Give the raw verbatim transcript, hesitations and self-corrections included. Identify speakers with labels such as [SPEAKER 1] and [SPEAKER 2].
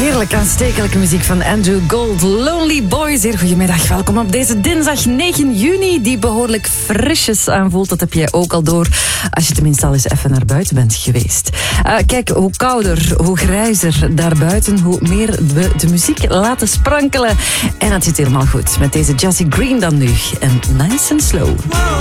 [SPEAKER 1] Heerlijk aanstekelijke muziek van Andrew Gold. Lonely Boy, zeer goedemiddag. Welkom op deze dinsdag negen juni, die behoorlijk frisjes aanvoelt. Dat heb jij ook al door, als je tenminste al eens even naar buiten bent geweest. Uh, kijk, hoe kouder, hoe grijzer daarbuiten, hoe meer we de muziek laten sprankelen. En dat zit helemaal goed met deze Jazzy Green dan nu. En Nice and Slow.